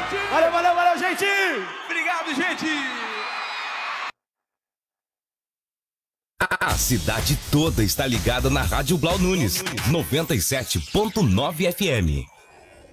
Valeu, valeu, valeu, gente! Obrigado, gente! A cidade toda está ligada na Rádio Blau Nunes, 97.9 FM.